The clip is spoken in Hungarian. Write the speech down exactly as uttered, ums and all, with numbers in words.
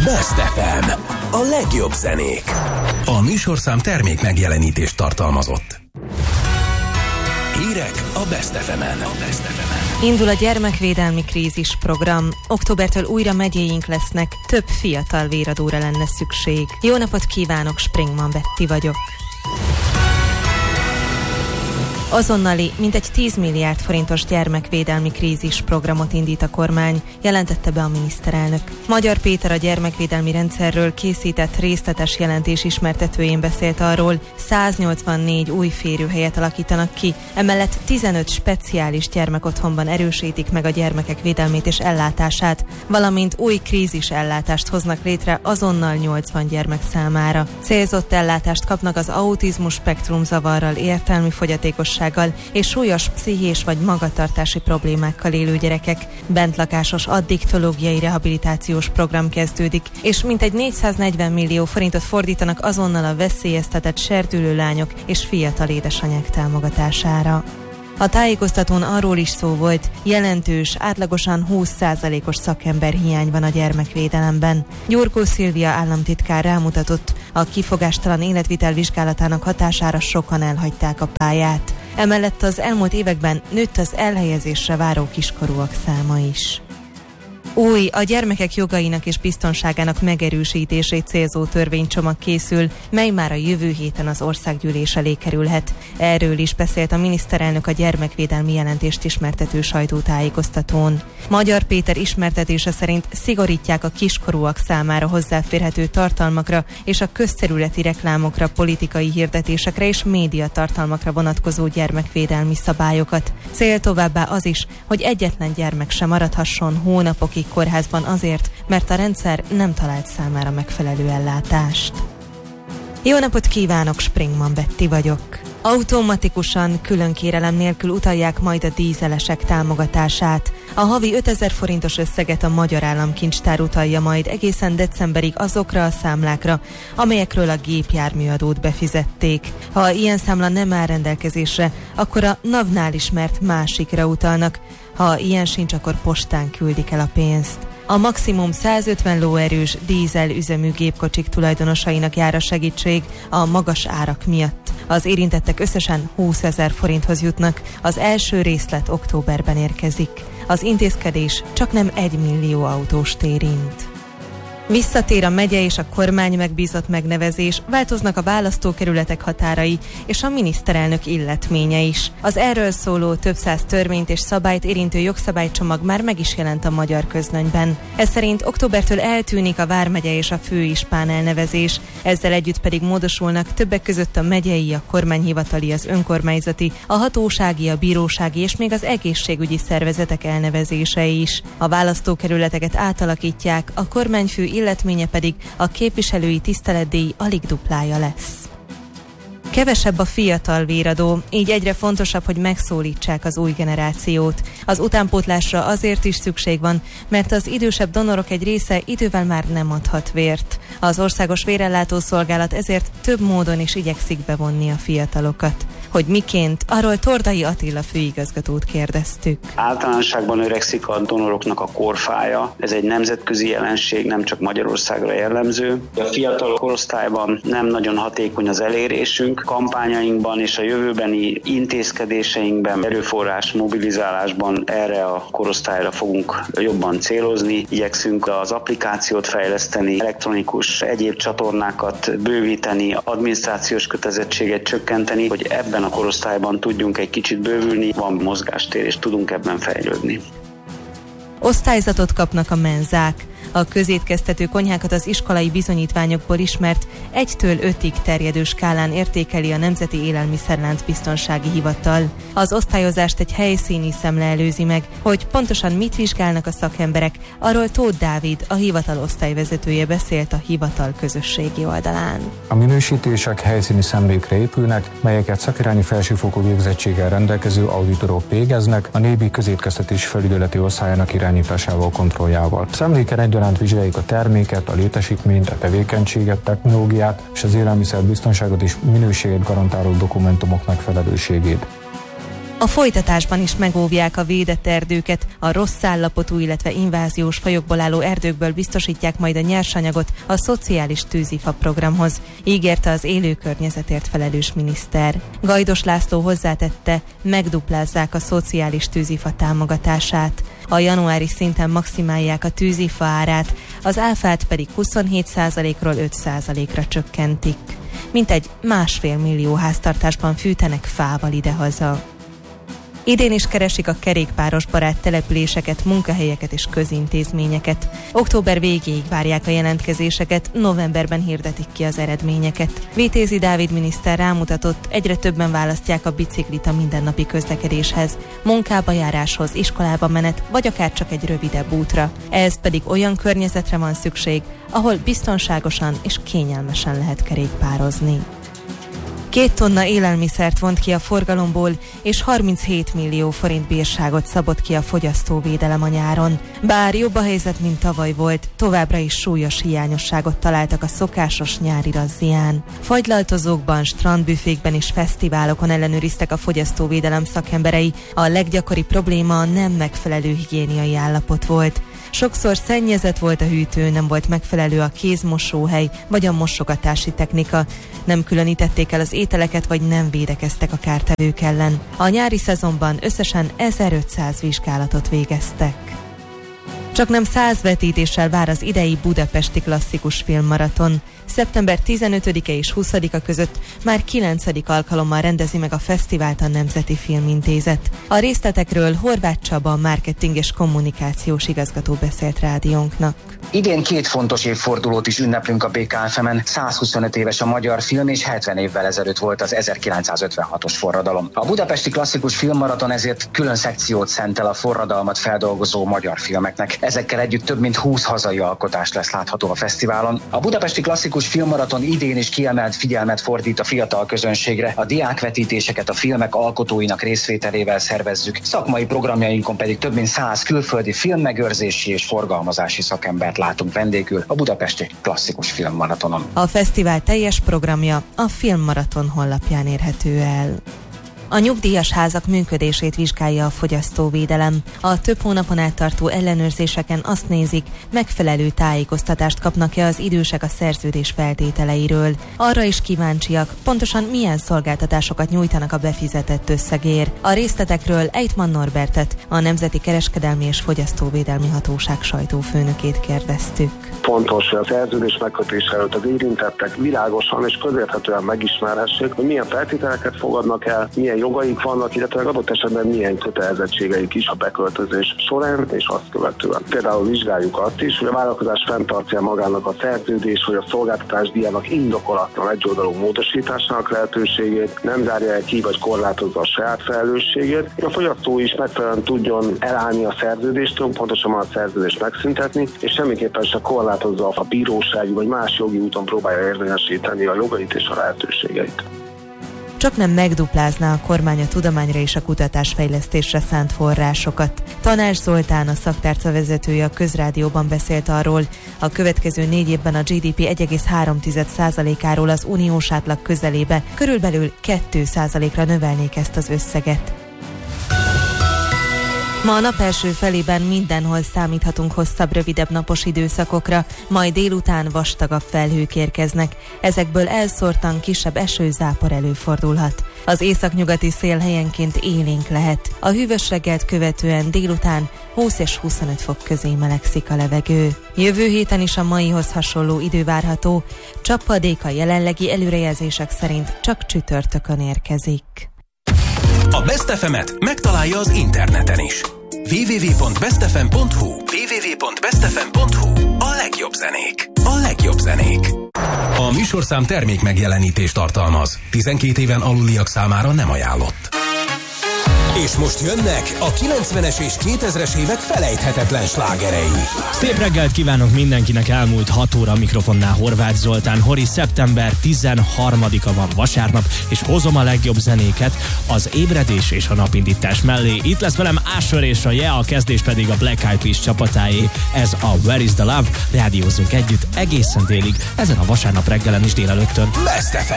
Best ef em. A legjobb zenék. A műsorszám termék megjelenítést tartalmazott. Hírek a Best ef emen. A Best ef emen. Indul a gyermekvédelmi krízis program. Októbertől újra megyéink lesznek, több fiatal véradóra lenne szükség. Jó napot kívánok, Springman Betty vagyok. Azonnali, mintegy tíz milliárd forintos gyermekvédelmi krízis programot indít a kormány, jelentette be a miniszterelnök. Magyar Péter a gyermekvédelmi rendszerről készített részletes jelentés ismertetőjén beszélt arról, száznyolcvannégy új férőhelyet alakítanak ki, emellett tizenöt speciális gyermekotthonban erősítik meg a gyermekek védelmét és ellátását, valamint új krízis ellátást hoznak létre azonnal nyolcvan gyermek számára. Célzott ellátást kapnak az autizmus spektrum zavarral, értelmi fogyatékossággal és súlyos pszichés vagy magatartási problémákkal élő gyerekek. Bentlakásos addiktológiai rehabilitációs program kezdődik, és mintegy négyszáznegyven millió forintot fordítanak azonnal a veszélyeztetett serdülő lányok és fiatal édesanyák támogatására. A tájékoztatón arról is szó volt, jelentős, átlagosan húsz százalékos szakemberhiány van a gyermekvédelemben. Gyurkó Szilvia államtitkár rámutatott, a kifogástalan életvitel vizsgálatának hatására sokan elhagyták a pályát. Emellett az elmúlt években nőtt az elhelyezésre váró kiskorúak száma is. Új, a gyermekek jogainak és biztonságának megerősítését célzó törvénycsomag készül, mely már a jövő héten az országgyűlés elé kerülhet. Erről is beszélt a miniszterelnök a gyermekvédelmi jelentést ismertető sajtótájékoztatón. Magyar Péter ismertetése szerint szigorítják a kiskorúak számára hozzáférhető tartalmakra és a közterületi reklámokra, politikai hirdetésekre és médiatartalmakra vonatkozó gyermekvédelmi szabályokat. Cél továbbá az is, hogy egyetlen gyermek sem maradhasson hónapokig kórházban azért, mert a rendszer nem talált számára megfelelő ellátást. Jó napot kívánok, Springman Betty vagyok. Automatikusan, külön kérelem nélkül utalják majd a dízelesek támogatását. A havi ötezer forintos összeget a Magyar Államkincstár utalja majd egészen decemberig azokra a számlákra, amelyekről a gépjárműadót befizették. Ha ilyen számla nem áll rendelkezésre, akkor a NAV-nál ismert másikra utalnak. Ha ilyen sincs, akkor postán küldik el a pénzt. A maximum százötven lóerős dízel üzemű gépkocsik tulajdonosainak jár a segítség a magas árak miatt. Az érintettek összesen húszezer forinthoz jutnak, az első részlet októberben érkezik. Az intézkedés csaknem egy millió autóst érint. Visszatér a megye és a kormány megbízott megnevezés, változnak a választókerületek határai és a miniszterelnök illetménye is. Az erről szóló több száz törvényt és szabályt érintő jogszabálycsomag már meg is jelent a magyar közlönyben. Ez szerint októbertől eltűnik a vármegye és a főispán elnevezés, ezzel együtt pedig módosulnak többek között a megyei, a kormányhivatali, az önkormányzati, a hatósági, a bírósági és még az egészségügyi szervezetek elnevezései is. A választókerületeket átalakítják, a kormányfő illetménye pedig a képviselői tiszteletdíj alig duplája lesz. Kevesebb a fiatal véradó, így egyre fontosabb, hogy megszólítsák az új generációt. Az utánpótlásra azért is szükség van, mert az idősebb donorok egy része idővel már nem adhat vért. Az Országos Vérellátó Szolgálat ezért több módon is igyekszik bevonni a fiatalokat. Hogy miként, arról Tordai Attila főigazgatót kérdeztük. Általánosságban öregszik a donoroknak a korfája. Ez egy nemzetközi jelenség, nem csak Magyarországra jellemző. A fiatal korosztályban nem nagyon hatékony az elérésünk. Kampányainkban és a jövőbeni intézkedéseinkben, erőforrás mobilizálásban erre a korosztályra fogunk jobban célozni. Igyekszünk az applikációt fejleszteni, elektronikus egyéb csatornákat bővíteni, adminisztrációs kötelezettséget csökkenteni, hogy ebben a korosztályban tudjunk egy kicsit bővülni, van mozgástér és tudunk ebben fejlődni. Osztályzatot kapnak a menzák. A közétkeztető konyhákat az iskolai bizonyítványokból ismert egytől ötig terjedő skálán értékeli a Nemzeti Élelmiszerlánc Biztonsági Hivatal. Az osztályozást egy helyszíni szemle előzi meg, hogy pontosan mit vizsgálnak a szakemberek, arról Tóth Dávid, a hivatal osztályvezetője beszélt a hivatal közösségi oldalán. A minősítések helyszíni szemlékre épülnek, melyeket szakirányi felsőfokú végzettséggel rendelkező auditorok végeznek a nébi közétkeztetés felügyeleti osztályának irányításával, kontrolljával. Szemléken egyaránt vizsgáljuk a terméket, a létesítményt, a tevékenységet, technológiát és az élelmiszerbiztonságot és minőséget garantáló dokumentumok megfelelőségét. A folytatásban is megóvják a védett erdőket, a rossz állapotú, illetve inváziós fajokból álló erdőkből biztosítják majd a nyersanyagot a szociális tűzifa programhoz, ígérte az élő környezetért felelős miniszter. Gajdos László hozzátette, megduplázzák a szociális tűzifa támogatását. A januári szinten maximálják a tűzifa árát, az áfát pedig huszonhét százalékról öt százalékra csökkentik. Mintegy másfél millió háztartásban fűtenek fával idehaza. Idén is keresik a kerékpáros barát településeket, munkahelyeket és közintézményeket. Október végéig várják a jelentkezéseket, novemberben hirdetik ki az eredményeket. Vitézi Dávid miniszter rámutatott, egyre többen választják a biciklit a mindennapi közlekedéshez, munkába járáshoz, iskolába menet, vagy akár csak egy rövidebb útra. Ehhez pedig olyan környezetre van szükség, ahol biztonságosan és kényelmesen lehet kerékpározni. Két tonna élelmiszert vont ki a forgalomból, és harminchét millió forint bírságot szabott ki a fogyasztóvédelem a nyáron. Bár jobb a helyzet, mint tavaly volt, továbbra is súlyos hiányosságot találtak a szokásos nyári razzián. Fagylaltozókban, strandbüfékben és fesztiválokon ellenőriztek a fogyasztóvédelem szakemberei. A leggyakoribb probléma a nem megfelelő higiéniai állapot volt. Sokszor szennyezett volt a hűtő, nem volt megfelelő a kézmosóhely vagy a mosogatási technika. Nem különítették el az ételeket, vagy nem védekeztek a kártevők ellen. A nyári szezonban összesen ezerötszáz vizsgálatot végeztek. Csaknem száz vetítéssel vár az idei budapesti klasszikus filmmaraton. szeptember tizenötödike és huszadika között már kilencedik alkalommal rendezi meg a fesztivált a Nemzeti Filmintézet. A részletekről Horváth Csaba, marketing és kommunikációs igazgató beszélt rádiónknak. Idén két fontos évfordulót is ünneplünk a bé ká ef em-en. százhuszonöt éves a magyar film, és hetven évvel ezelőtt volt az ezerkilencszázötvenhatos forradalom. A budapesti klasszikus filmmaraton ezért külön szekciót szentel a forradalmat feldolgozó magyar filmeknek. Ezekkel együtt több mint húsz hazai alkotás lesz látható a fesztiválon. A budapesti klasszikus filmmaraton idén is kiemelt figyelmet fordít a fiatal közönségre. A diákvetítéseket a filmek alkotóinak részvételével szervezzük. Szakmai programjainkon pedig több mint száz külföldi filmmegőrzési és forgalmazási szakembert látunk vendégül a budapesti klasszikus filmmaratonon. A fesztivál teljes programja a Filmmaraton honlapján érhető el. A nyugdíjas házak működését vizsgálja a fogyasztóvédelem. A több hónapon át tartó ellenőrzéseken azt nézik, megfelelő tájékoztatást kapnak-e az idősek a szerződés feltételeiről. Arra is kíváncsiak, pontosan milyen szolgáltatásokat nyújtanak a befizetett összegért. A részletekről Eitman Norbertet, a Nemzeti Kereskedelmi és Fogyasztóvédelmi Hatóság sajtófőnökét kérdeztük. Fontos, hogy a szerződés megkötése előtt az érintettek világosan és közérthetően megismerhessék, hogy milyen feltételeket fogadnak el, milyen jogaik vannak, illetve adott esetben milyen kötelezettségeik is a beköltözés során és azt követően. Például vizsgáljuk azt is, hogy a vállalkozás fenntartja magának a szerződés, hogy a szolgáltatás díjának indokolatlan egyoldalú módosításának lehetőségét, nem zárja ki vagy korlátozza a saját felelősségét, hogy a fogyasztó is megfelelően tudjon elállni a szerződéstől, pontosan a szerződést megszüntetni, és semmiképpen se korlátozza a bírósági vagy más jogi úton próbálja érvényesíteni a jogait és a lehetőségeit. Csaknem megduplázná a kormány a tudományra és a kutatásfejlesztésre szánt forrásokat. Tanács Zoltán, a szaktárca vezetője a Közrádióban beszélt arról, a következő négy évben a gé dé pé egy egész három százalékáról az uniós átlag közelébe, körülbelül két százalékra növelnék ezt az összeget. Ma a nap első felében mindenhol számíthatunk hosszabb, rövidebb napos időszakokra, majd délután vastagabb felhők érkeznek. Ezekből elszórtan kisebb esőzápor előfordulhat. Az északnyugati szél helyenként élénk lehet. A hűvös reggelt követően délután húsz és huszonöt fok közé melegszik a levegő. Jövő héten is a maihoz hasonló idő várható, csapadék a jelenlegi előrejelzések szerint csak csütörtökön érkezik. A Best ef emet megtalálja az interneten is. double-u double-u double-u pont best f m pont h u double-u double-u double-u pont best f m pont h u A legjobb zenék. A legjobb zenék. A műsorszám termék megjelenítést tartalmaz. tizenkét éven aluliak számára nem ajánlott. És most jönnek a kilencvenes és kétezres évek felejthetetlen slágerei. Szép reggelt kívánok mindenkinek, elmúlt hat óra, mikrofonnál Horváth Zoltán. Hori, szeptember tizenharmadika van, vasárnap, és hozom a legjobb zenéket az ébredés és a napindítás mellé. Itt lesz velem Usher és a Yeah, a kezdés pedig a Black Eyed Peas csapatáé. Ez a Where is the Love? Rádiózunk együtt egészen délig, ezen a vasárnap reggelen is délelőttön. Best ef